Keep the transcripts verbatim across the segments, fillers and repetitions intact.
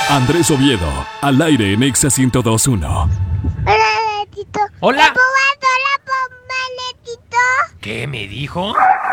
Andrés Oviedo, al aire en Exa ciento dos punto uno. Hola, Letito. Hola. ¿Me puedo la pompa, Letito? ¿Qué me dijo?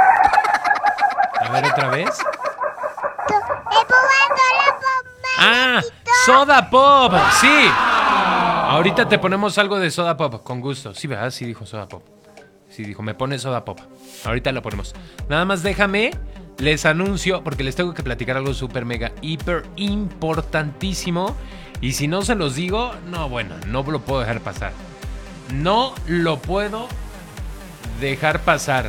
A ver, otra vez. ¿Me puedo la pompa, Ah, Letito? Soda Pop, sí. Ahorita te ponemos algo de Soda Pop, con gusto. Sí, ¿verdad? Sí dijo Soda Pop. Sí dijo, me pone Soda Pop. Ahorita lo ponemos. Nada más déjame, les anuncio, porque les tengo que platicar algo súper mega, hiper importantísimo. Y si no se los digo, no, bueno, no lo puedo dejar pasar. No lo puedo dejar pasar.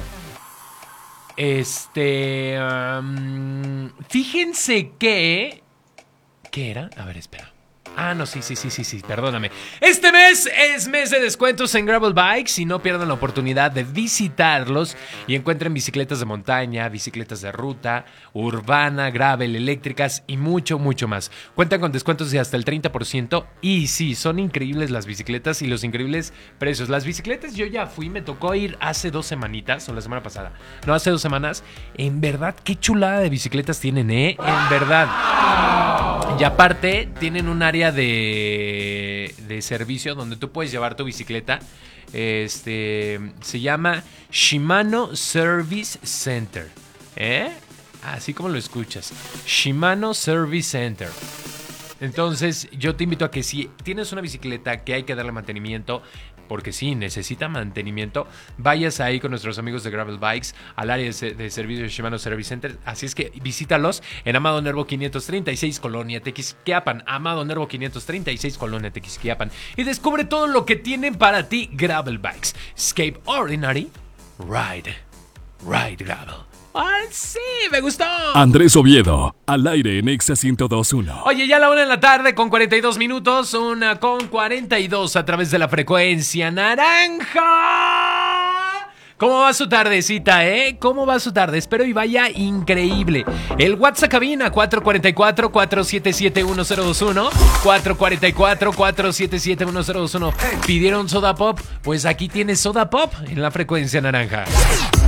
Este... Um, fíjense que... ¿Qué era? A ver, espera. Ah, no, sí, sí, sí, sí, sí, perdóname. Este mes es mes de descuentos en Gravel Bikes y no pierdan la oportunidad de visitarlos y encuentren bicicletas de montaña, bicicletas de ruta, urbana, gravel, eléctricas y mucho, mucho más. Cuentan con descuentos de hasta el treinta por ciento y sí, son increíbles las bicicletas y los increíbles precios. Las bicicletas yo ya fui, me tocó ir hace dos semanitas o la semana pasada. No, hace dos semanas. En verdad, qué chulada de bicicletas tienen, ¿eh? En verdad. Y aparte, tienen un área de, de servicio donde tú puedes llevar tu bicicleta. Este se llama Shimano Service Center, ¿eh? Así como lo escuchas, Shimano Service Center. Entonces yo te invito a que si tienes una bicicleta que hay que darle mantenimiento, porque sí, necesita mantenimiento, vayas ahí con nuestros amigos de Gravel Bikes al área de, de servicio de Shimano Service Center. Así es que visítalos en Amado Nervo quinientos treinta y seis, Colonia Tequisquiapan. Amado Nervo quinientos treinta y seis, Colonia Tequisquiapan. Y descubre todo lo que tienen para ti Gravel Bikes. Escape Ordinary, Ride, Ride Gravel. ¡Ah, sí! ¡Me gustó! Andrés Oviedo, al aire en Exa ciento dos punto uno. Oye, ya la una de la tarde con cuarenta y dos minutos, una con cuarenta y dos a través de la frecuencia naranja. ¿Cómo va su tardecita, eh? ¿Cómo va su tarde? Espero y vaya increíble. El WhatsApp cabina cuatro cuatro cuatro, cuatro siete siete, uno cero dos uno, cuatro cuatro cuatro, cuatro siete siete, uno cero dos uno. ¿Pidieron Soda Pop? Pues aquí tienes Soda Pop en la frecuencia naranja.